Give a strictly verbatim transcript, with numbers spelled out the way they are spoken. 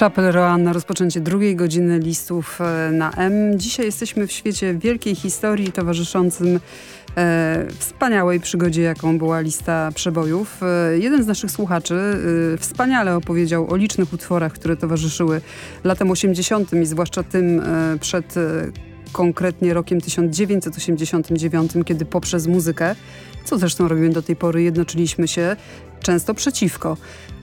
Chapel Roan na rozpoczęcie drugiej godziny listów na M. Dzisiaj jesteśmy w świecie wielkiej historii towarzyszącym e, wspaniałej przygodzie, jaką była lista przebojów. E, jeden z naszych słuchaczy e, wspaniale opowiedział o licznych utworach, które towarzyszyły latem osiemdziesiątym i zwłaszcza tym e, przed e, konkretnie rokiem tysiąc dziewięćset osiemdziesiątym dziewiątym, kiedy poprzez muzykę, co zresztą robimy do tej pory, jednoczyliśmy się często przeciwko